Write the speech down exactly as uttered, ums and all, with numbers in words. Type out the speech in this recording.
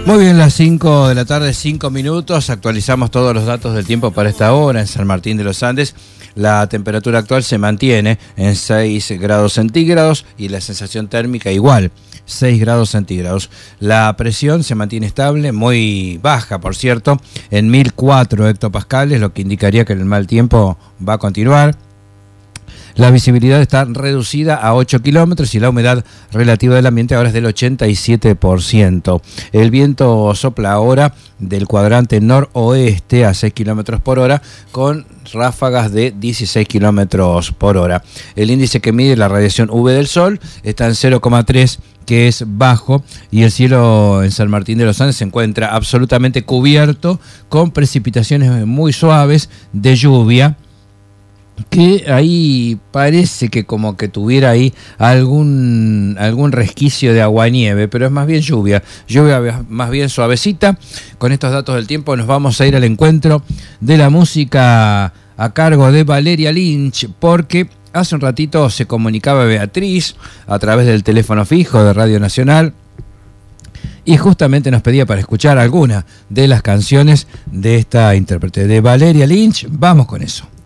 Muy bien, las cinco de la tarde, cinco minutos. Actualizamos todos los datos del tiempo para esta hora en San Martín de los Andes. La temperatura actual se mantiene en seis grados centígrados y la sensación térmica igual, seis grados centígrados. La presión se mantiene estable, muy baja, por cierto, en mil cuatro hectopascales, lo que indicaría que el mal tiempo va a continuar. La visibilidad está reducida a ocho kilómetros y la humedad relativa del ambiente ahora es del ochenta y siete por ciento. El viento sopla ahora del cuadrante noroeste a seis kilómetros por hora con ráfagas de dieciséis kilómetros por hora. El índice que mide la radiación U V del sol está en cero coma tres, que es bajo, y el cielo en San Martín de los Andes se encuentra absolutamente cubierto con precipitaciones muy suaves de lluvia, que ahí parece que como que tuviera ahí algún, algún resquicio de aguanieve, pero es más bien lluvia, lluvia más bien suavecita. Con estos datos del tiempo nos vamos a ir al encuentro de la música a cargo de Valeria Lynch, porque hace un ratito se comunicaba Beatriz a través del teléfono fijo de Radio Nacional y justamente nos pedía para escuchar alguna de las canciones de esta intérprete, de Valeria Lynch. Vamos con eso.